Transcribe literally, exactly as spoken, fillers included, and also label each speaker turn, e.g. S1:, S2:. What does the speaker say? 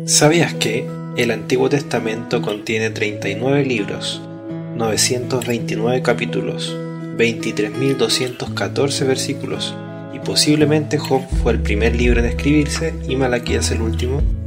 S1: ¿Sabías que el Antiguo Testamento contiene treinta y nueve libros, novecientos veintinueve capítulos, veintitrés mil doscientos catorce versículos, y posiblemente Job fue el primer libro en escribirse y Malaquías el último?